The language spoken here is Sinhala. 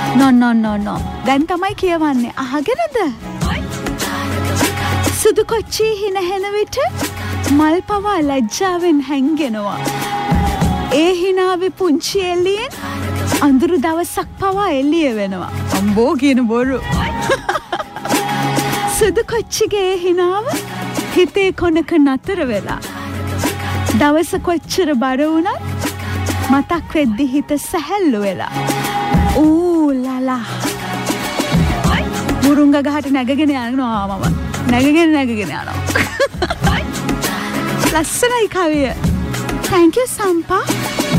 no. දැන් තමයි කියවන්නේ. අහගෙනද? සුදු කොච්චි හිනහෙන විට මල් පවා ලැජ්ජාවෙන් හැංගෙනවා. ඒ හිනාවේ පුංචි එළියෙන් අඳුරු දවසක් පවා එළිය වෙනවා. අම්බෝ කියන බොරු. සුදු කොච්චිගේ හිනාව හිතේ කොනක නතර වෙලා. දවස කොච්චර බර වුණත් මතක් වෙද්දි හිත සැහැල්ලු වෙලා. ඌ ලාලා. මුරුංග ගහට නැගගෙන යනවා මම. නැගගෙන යනවා. ලස්සනයි කවිය. Thank you සම්පා.